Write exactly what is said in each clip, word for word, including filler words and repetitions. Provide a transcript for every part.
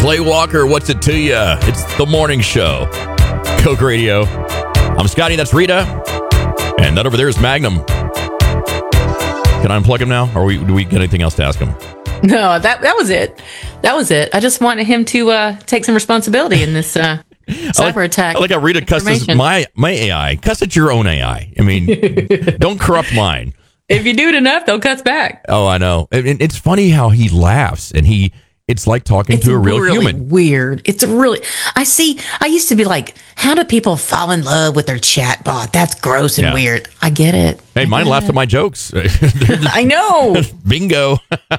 Clay Walker, what's it to you? It's the morning show. Coke Radio. I'm Scotty, that's Rita. And that over there is Magnum. Can I unplug him now? Or we, do we get anything else to ask him? No, that that was it. That was it. I just wanted him to uh, take some responsibility in this uh, cyber I like, attack. I like how Rita cusses my, my A I. Cuss at your own A I. I mean, don't corrupt mine. If you do it enough, they'll cuss back. Oh, I know. And it's funny how he laughs, and he it's like talking it's to a real really human. Weird. It's really. I see. I used to be like, how do people fall in love with their chat bot? That's gross and Yeah. weird. I get it. Hey, I mine get laughed it. at my jokes. I know. Bingo.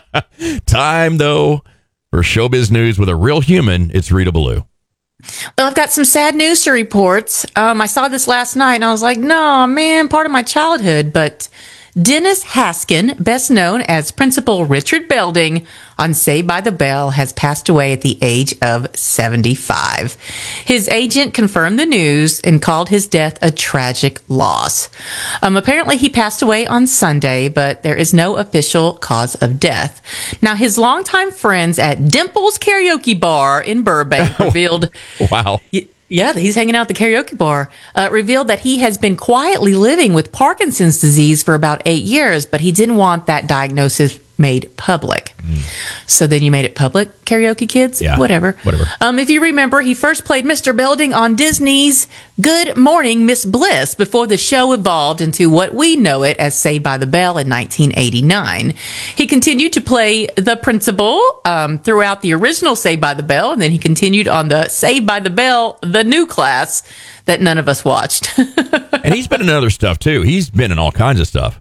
Time, though, for showbiz news with a real human. It's Rita Ballou. Well, I've got some sad news to report. Um, I saw this last night, and I was like, no, man, part of my childhood. But Dennis Haskin, best known as Principal Richard Belding on Saved by the Bell, has passed away at the age of seventy-five. His agent confirmed the news and called his death a tragic loss. Um, apparently, he passed away on Sunday, but there is no official cause of death. Now, his longtime friends at Dimples Karaoke Bar in Burbank revealed... Wow. Yeah, he's hanging out at the karaoke bar, uh, revealed that he has been quietly living with Parkinson's disease for about eight years, but he didn't want that diagnosis made public. Mm. So then you made it public, karaoke kids? Yeah, Whatever. Whatever. Um, if you remember, he first played Mister Belding on Disney's Good Morning, Miss Bliss before the show evolved into what we know it as Saved by the Bell in nineteen eighty-nine. He continued to play the principal um, throughout the original Saved by the Bell, and then he continued on the Saved by the Bell, the new class that none of us watched. And he's been in other stuff, too. He's been in all kinds of stuff.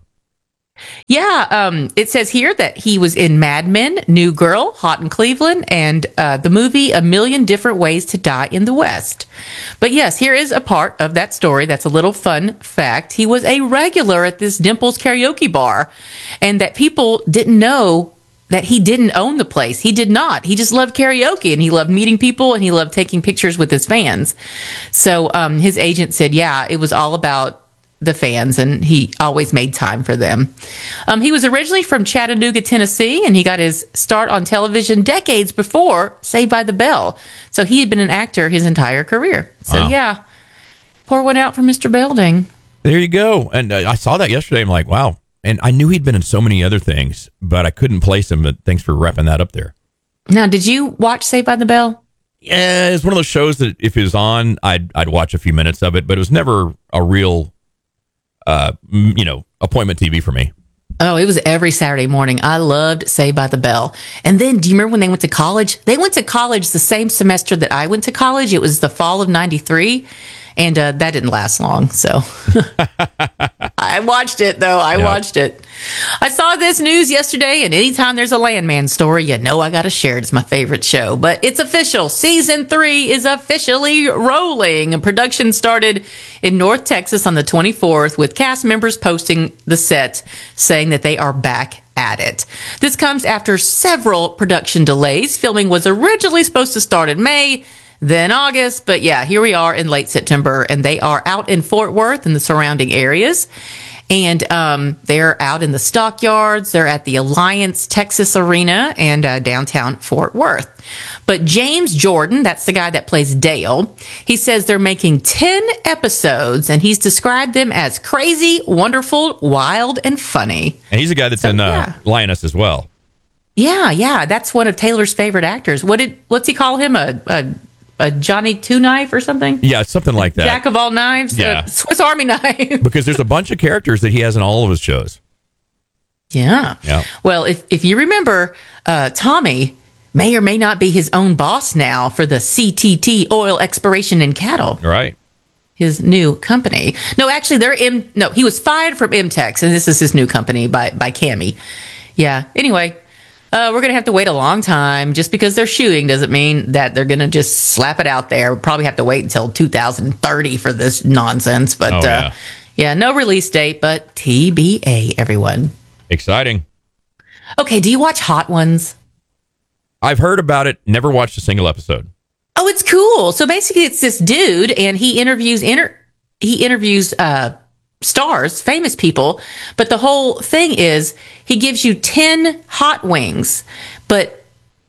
Yeah, um, it says here that he was in Mad Men, New Girl, Hot in Cleveland, and uh, the movie A Million Different Ways to Die in the West. But yes, here is a part of that story that's a little fun fact. He was a regular at this Dimples Karaoke Bar, and that people didn't know that he didn't own the place. He did not. He just loved karaoke, and he loved meeting people, and he loved taking pictures with his fans. So um, his agent said, yeah, it was all about the fans, and he always made time for them. Um, he was originally from Chattanooga, Tennessee, and he got his start on television decades before Saved by the Bell. So he had been an actor his entire career. So Wow. yeah, pour one out for Mister Belding. There you go. And uh, I saw that yesterday. I'm like, wow. And I knew he'd been in so many other things, but I couldn't place him. But thanks for repping that up there. Now, did you watch Saved by the Bell? Yeah, it's one of those shows that if it was on, I'd I'd watch a few minutes of it, but it was never a real, uh, m- you know, appointment T V for me. Oh, it was every Saturday morning. I loved Saved by the Bell. And then, do you remember when they went to college? They went to college the same semester that I went to college. It was the fall of ninety-three. And uh, that didn't last long. So I watched it, though. I Yeah. watched it. I saw this news yesterday, and anytime there's a Landman story, you know I got to share it. It's my favorite show. But it's official. Season three is officially rolling. And production started in North Texas on the twenty-fourth, with cast members posting the set saying that they are back at it. This comes after several production delays. Filming was originally supposed to start in May, then August, but yeah, here we are in late September, and they are out in Fort Worth and the surrounding areas, and um, they're out in the stockyards. They're at the Alliance Texas Arena and uh, downtown Fort Worth. But James Jordan, that's the guy that plays Dale, he says they're making ten episodes, and he's described them as crazy, wonderful, wild, and funny. And he's a guy that's So, in uh, yeah. Lioness as well. Yeah, yeah, that's one of Taylor's favorite actors. What did what's he call him? A a, a Johnny Two Knife or something? Yeah, something like that. Jack of all knives? Yeah. A Swiss Army knife. Because there's a bunch of characters that he has in all of his shows. Yeah. Yeah. Well, if, if you remember, uh, Tommy may or may not be his own boss now for the C T T Oil Exploration in Cattle, Right. his new company. No, actually, they're M. No, he was fired from M Tex, and this is his new company by by Cammy. Yeah. Anyway, uh, we're gonna have to wait a long time. Just because they're shooting doesn't mean that they're gonna just slap it out there. We'll probably have to wait until two thousand thirty for this nonsense. But Oh, uh, yeah. yeah, no release date, but T B A, everyone. Exciting. Okay, do you watch Hot Ones? I've heard about it, never watched a single episode. Oh, it's cool. So basically, it's this dude, and he interviews inter- he interviews uh, stars, famous people. But the whole thing is, he gives you ten hot wings, but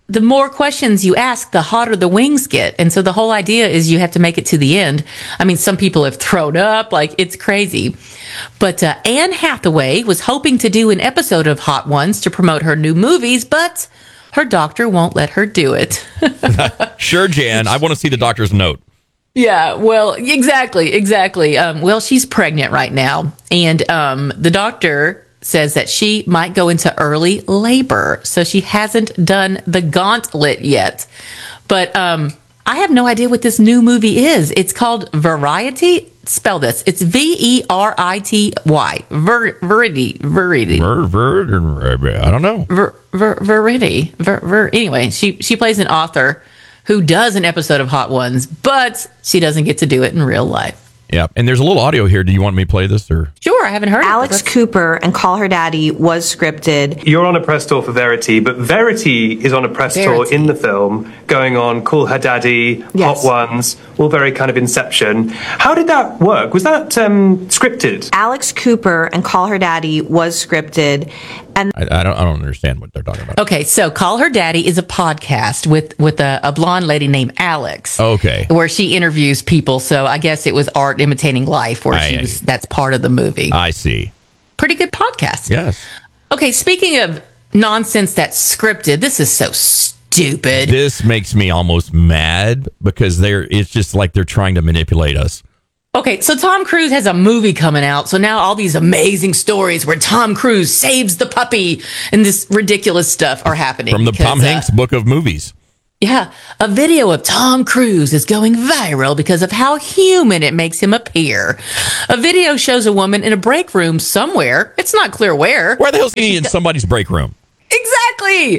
the more questions you ask, the hotter the wings get. And so the whole idea is you have to make it to the end. I mean, some people have thrown up, like it's crazy. But uh, Anne Hathaway was hoping to do an episode of Hot Ones to promote her new movies, but her doctor won't let her do it. Sure, Jan. I want to see the doctor's note. Yeah, well, exactly, exactly. Um, well, she's pregnant right now, and um, the doctor says that she might go into early labor, so she hasn't done the gauntlet yet. But um, I have no idea what this new movie is. It's called Variety. Spell this. It's V E R I T Y. Ver, Verity. Verity. Ver, ver, I don't know. Ver, ver, Verity. Ver, ver, anyway, she, she plays an author who does an episode of Hot Ones, but she doesn't get to do it in real life. Yeah, and there's a little audio here. Do you want me to play this? Or Sure, I haven't heard Alex it. Cooper and Call Her Daddy was scripted. You're on a press tour for Verity, but Verity is on a press Verity. tour in the film, going on Call Her Daddy, Yes. Hot Ones, all very kind of Inception. How did that work? Was that um, scripted? Alex Cooper and Call Her Daddy was scripted. And I, I don't. I don't understand what they're talking about. Okay, so Call Her Daddy is a podcast with with a, a blonde lady named Alex. Okay. Where she interviews people. So I guess it was art imitating life, where I- she was. That's part of the movie. I see. Pretty good podcast. Yes. Okay, speaking of nonsense that's scripted, this is so stupid. This makes me almost mad because they're. It's just like they're trying to manipulate us. Okay, so Tom Cruise has a movie coming out. So now all these amazing stories where Tom Cruise saves the puppy and this ridiculous stuff are happening. From the because, Tom uh, Hanks book of movies. Yeah, a video of Tom Cruise is going viral because of how human it makes him appear. A video shows a woman in a break room somewhere. It's not clear where. Where the hell's he in somebody's break room? Exactly.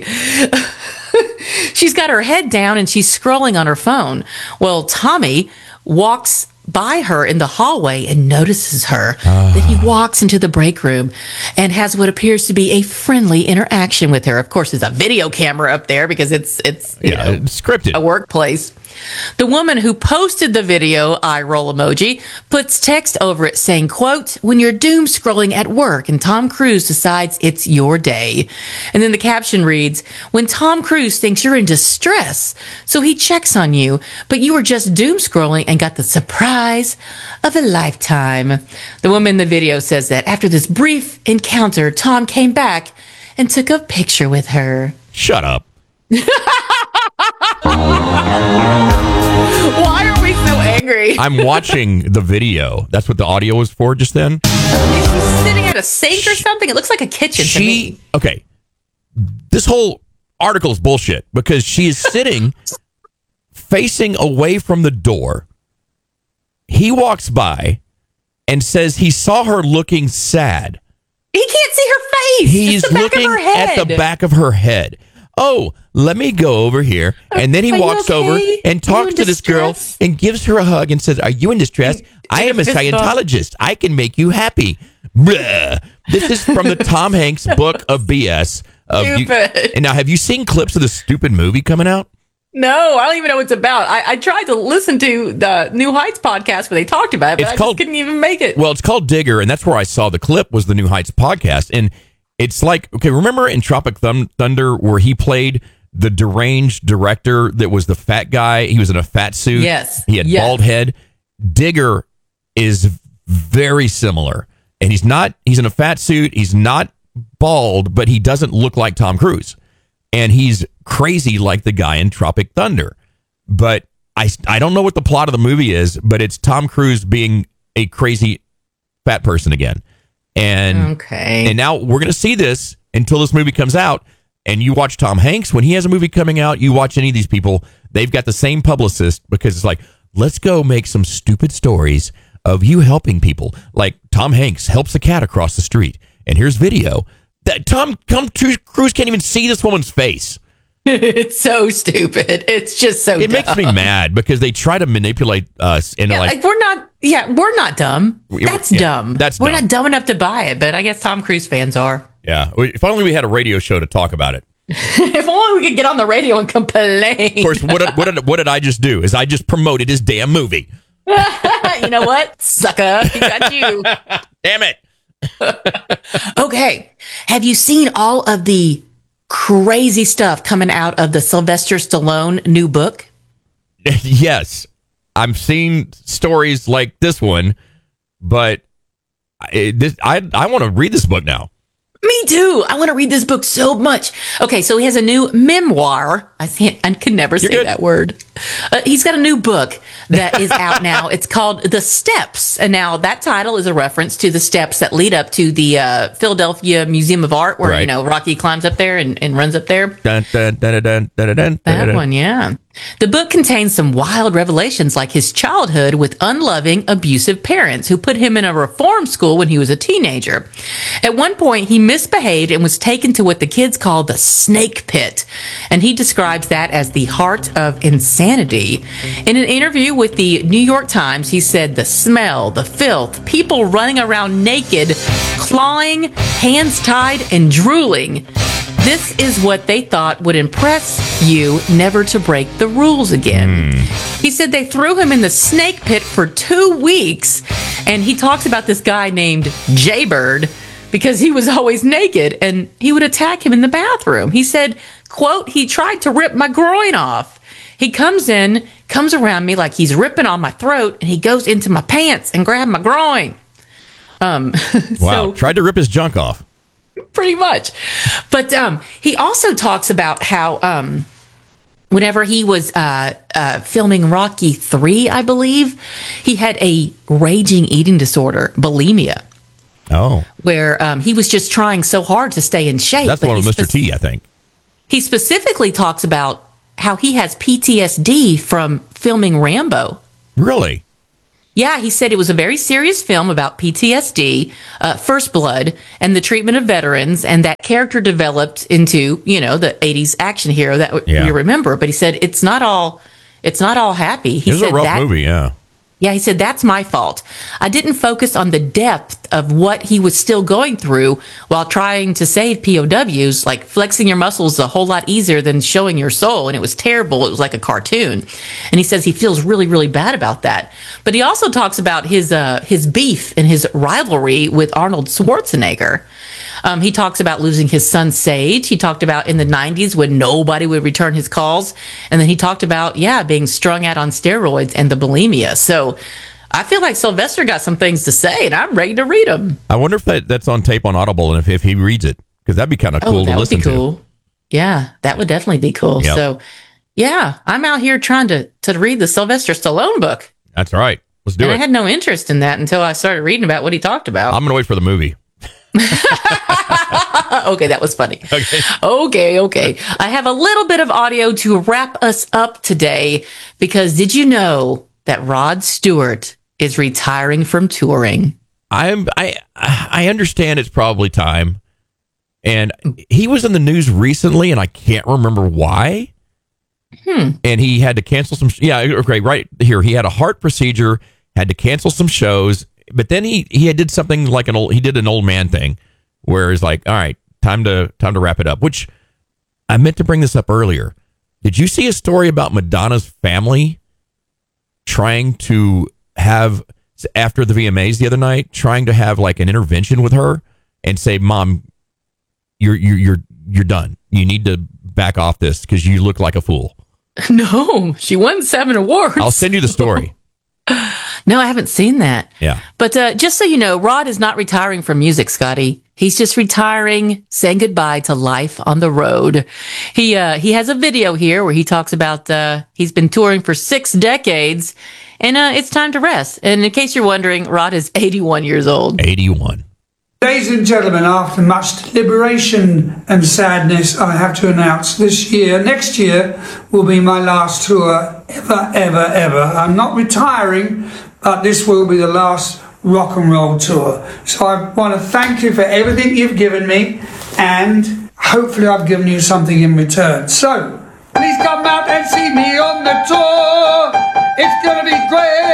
She's got her head down and she's scrolling on her phone. Well, Tommy walks by her in the hallway and notices her. Uh. Then he walks into the break room and has what appears to be a friendly interaction with her. Of course, there's a video camera up there because it's it's you Yeah, know, it's scripted. a workplace. The woman who posted the video, eye roll emoji, puts text over it saying, quote, when you're doom scrolling at work and Tom Cruise decides it's your day. And then the caption reads, when Tom Cruise thinks you're in distress, so he checks on you, but you were just doom scrolling and got the surprise of a lifetime. The woman in the video says that after this brief encounter, Tom came back and took a picture with her. Shut up. Why are we so angry? I'm watching the video. That's what the audio was for just then. Is she sitting at a sink or something? It looks like a kitchen to She me. okay. This whole article is bullshit because she is sitting facing away from the door. He walks by and says he saw her looking sad. He can't see her face. He's it's the back looking of her head. at the back of her head. Oh, let me go over here. And then he Are you walks okay? over and Are you talks in to this girl distress? and gives her a hug and says, are you in distress? I am a fist bump. Scientologist. I can make you happy. Blah. This is from the Tom Hanks book of B S. Of you- Stupid. and now, have you seen clips of the stupid movie coming out? No, I don't even know what it's about. I, I tried to listen to the New Heights podcast where they talked about it, but It's I called- just couldn't even make it. Well, it's called Digger, and that's where I saw the clip was the New Heights podcast. And it's like, okay, remember in Tropic Thun- Thunder where he played the deranged director that was the fat guy? He was in a fat suit. Yes. He had Yes. bald head. Digger is very similar. And he's not, he's in a fat suit. He's not bald, but he doesn't look like Tom Cruise. And he's crazy like the guy in Tropic Thunder. But I, I don't know what the plot of the movie is, but it's Tom Cruise being a crazy fat person again. And Okay. and now we're going to see this until this movie comes out. And you watch Tom Hanks when he has a movie coming out. You watch any of these people, they've got the same publicist because it's like, let's go make some stupid stories of you helping people. Like Tom Hanks helps a cat across the street, and here's video that Tom Tom Cruise can't even see this woman's face. It's so stupid. It's just so It makes me mad because they try to manipulate us into Yeah, like. like, we're not, yeah, we're not dumb. We- That's yeah, dumb. that's We're dumb. not dumb enough to buy it, but I guess Tom Cruise fans are. Yeah, if only we had a radio show to talk about it. If only we could get on the radio and complain. Of course, what did, what did what did I just do? Is I just promoted his damn movie. You know what? Sucker. He got you. Damn it. Okay. Have you seen all of the crazy stuff coming out of the Sylvester Stallone new book? Yes. I'm seeing stories like this one, but I, this, I, I want to read this book now. Me too. I want to read this book so much. Okay, so he has a new memoir. I can't, I can never You're say good. that word. Uh, he's got a new book that is out now. It's called The Steps. And now that title is a reference to the steps that lead up to the uh, Philadelphia Museum of Art, where, Right. you know, Rocky climbs up there and, and runs up there. Dun, dun, dun, dun, dun, dun, dun, That dun. one, yeah. The book contains some wild revelations like his childhood with unloving, abusive parents who put him in a reform school when he was a teenager. At one point, he misbehaved and was taken to what the kids call the snake pit. And he describes that as the heart of insanity. In an interview with the New York Times, he said the smell, the filth, people running around naked, clawing, hands tied, and drooling. This is what they thought would impress you, never to break the rules again. Mm. He said they threw him in the snake pit for two weeks, and he talks about this guy named Jaybird because he was always naked, and he would attack him in the bathroom. He said, quote, he tried to rip my groin off. He comes in, comes around me like he's ripping on my throat, and he goes into my pants and grabs my groin. Um, Wow, so, tried to rip his junk off. pretty much. But um, he also talks about how um, whenever he was uh, uh, filming Rocky three, I believe, he had a raging eating disorder, bulimia, Oh, where um, he was just trying so hard to stay in shape. that's the But one he with Mister spec- T, I think. He specifically talks about how he has P T S D from filming Rambo. Really? Yeah, he said it was a very serious film about P T S D, uh, First Blood, and the treatment of veterans, and that character developed into, you know, the eighties action hero that w- Yeah. you remember. But he said it's not all, it's not all happy. He It was said a rough that, movie, yeah. Yeah, he said that's my fault. I didn't focus on the depth of what he was still going through while trying to save P O Ws. Like flexing your muscles is a whole lot easier than showing your soul, and it was terrible. It was like a cartoon. And he says he feels really, really bad about that. But he also talks about his uh, his beef and his rivalry with Arnold Schwarzenegger. Um, he talks about losing his son Sage. He talked about in the nineties when nobody would return his calls. And then he talked about, yeah, being strung out on steroids and the bulimia. So I feel like Sylvester got some things to say, and I'm ready to read them. I wonder if that, that's on tape on Audible and if, if he reads it, because that'd be kind of Oh, cool that to would listen be cool. to. Yeah, that would definitely be cool. Yep. So, yeah, I'm out here trying to, to read the Sylvester Stallone book. That's right. Let's do And it. I had no interest in that until I started reading about what he talked about. I'm going to wait for the movie. Okay, that was funny. Okay. Okay, okay. I have a little bit of audio to wrap us up today because did you know that Rod Stewart is retiring from touring? I'm I I understand it's probably time, and he was in the news recently, and I can't remember why. Hmm. And he had to cancel some. Yeah, okay, right here. He had a heart procedure, had to cancel some shows, but then he he did something like an old. He did an old man thing, where he's like, "All right, time to time to wrap it up." Which I meant to bring this up earlier. Did you see a story about Madonna's family trying to have, after the V M As the other night, trying to have like an intervention with her and say, "Mom, you're you're you're you're done. You need to back off this because you look like a fool." No, she won seven awards. I'll send you the story. No, I haven't seen that. Yeah. But uh, just so you know, Rod is not retiring from music, Scotty. He's just retiring, saying goodbye to life on the road. He uh, he has a video here where he talks about uh, he's been touring for six decades, and uh, it's time to rest. And in case you're wondering, Rod is eighty-one years old. eighty-one. Ladies and gentlemen, after much deliberation and sadness, I have to announce this year, next year, will be my last tour ever, ever, ever. I'm not retiring, but this will be the last rock and roll tour. So I want to thank you for everything you've given me, and hopefully I've given you something in return. So, please come out and see me on the tour. It's going to be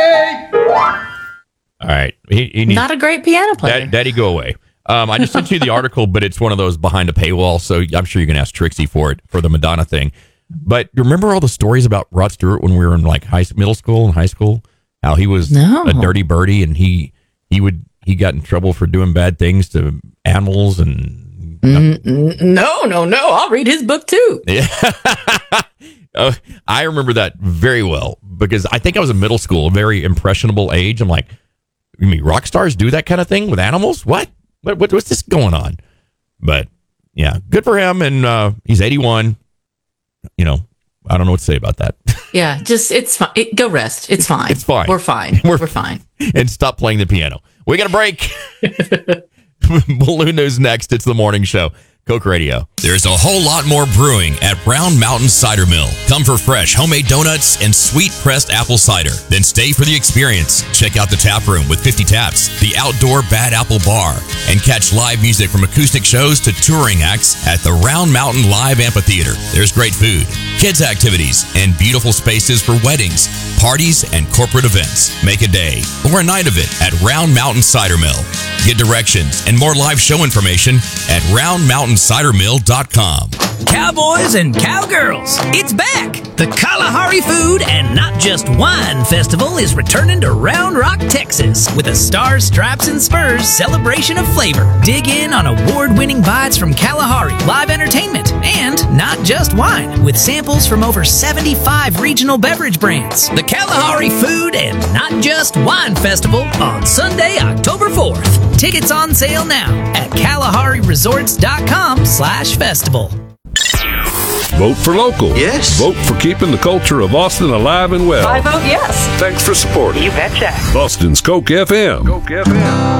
great. All right. He, he needs, Not a great piano player. Dad, Daddy, go away. Um, I just sent you the article, but it's one of those behind a paywall, so I'm sure you can ask Trixie for it, for the Madonna thing. But remember all the stories about Rod Stewart when we were in like high middle school and high school? How he was No. a dirty birdie, and he he would he got in trouble for doing bad things to animals and Mm, no, no, no. I'll read his book too. Yeah. uh, I remember that very well because I think I was in middle school, a very impressionable age. I'm like, you mean rock stars do that kind of thing with animals? What? What, what what's this going on? But yeah, good for him. And uh, he's eighty-one. You know, I don't know what to say about that. Yeah, just it's fine. It, go rest. It's fine. It's fine. We're fine. We're, We're fine. And stop playing the piano. We got a break. Balloon News next. It's the morning show. Coke Radio. There's a whole lot more brewing at Round Mountain Cider Mill. Come for fresh homemade donuts and sweet pressed apple cider. Then stay for the experience. Check out the tap room with fifty taps, the outdoor Bad Apple Bar, and catch live music from acoustic shows to touring acts at the Round Mountain Live Amphitheater. There's great food, kids activities, and beautiful spaces for weddings, parties, and corporate events. Make a day or a night of it at Round Mountain Cider Mill. Get directions and more live show information at round mountain cider mill dot com. Cowboys and cowgirls, it's back! The Kalahari Food and Not Just Wine Festival is returning to Round Rock, Texas with a Stars, Stripes, and Spurs celebration of flavor. Dig in on award-winning bites from Kalahari, live entertainment, and Not Just Wine with samples from over seventy-five regional beverage brands. The Kalahari Food and Not Just Wine Festival on Sunday, October fourth. Tickets on sale now at kalahari resorts dot com slash festival. Vote for local. Yes. Vote for keeping the culture of Austin alive and well. I vote yes. Thanks for supporting. You betcha. Austin's Coke F M. Coke F M.